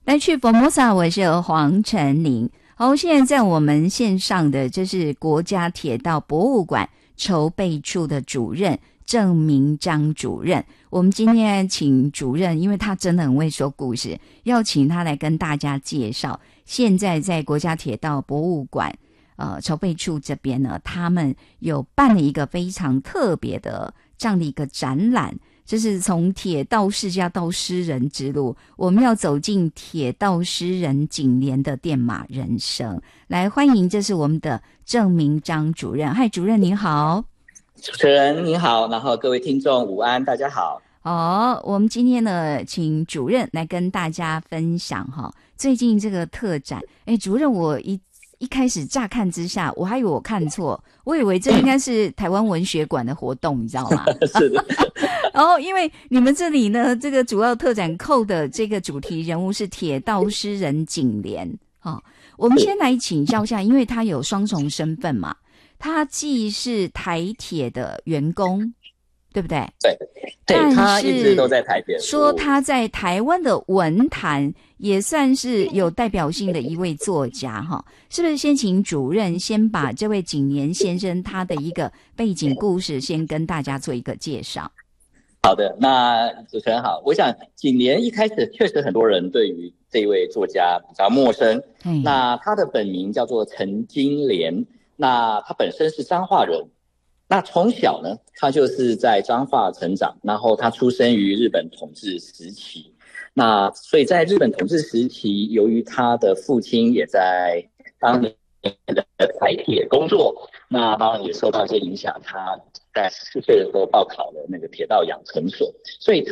来去 Formosa， 我是黄晨林。好，现在在我们线上的就是国家铁道博物馆筹备处的主任郑明章主任。我们今天请主任，因为他真的很会说故事，要请他来跟大家介绍现在在国家铁道博物馆筹备处这边呢，他们有办了一个非常特别的这样的一个展览，就是从铁道世家到诗人之路，我们要走进铁道诗人景廉的电马人生。来欢迎，这是我们的郑明章主任。嗨，主任您好。 主持人您好，然后各位听众午安，大家好。 我们今天呢，请主任来跟大家分享最近这个特展。主任，我一开始乍看之下，我还以为我看错，我以为这应该是台湾文学馆的活动，你知道吗？ 是的。 然后因为你们这里呢，这个主要特展扣的这个主题人物是铁道诗人景廉。我们先来请教一下，因为他有双重身份嘛，他既是台铁的员工，对不对？ 对，他一直都在台铁。 说他在台湾的文坛也算是有代表性的一位作家是不是先请主任先把这位景廉先生他的一个背景故事先跟大家做一个介绍？ 好的，那主持人好。我想景廉一开始确实很多人对于这位作家比较陌生。那他的本名叫做陈金莲，那他本身是彰化人。那从小呢，他就是在彰化成长，然后他出生于日本统治时期。那所以在日本统治时期，由于他的父亲也在当年的台铁工作，那当然也受到一些影响。他在14岁的时候报考了那个铁道养成所，所以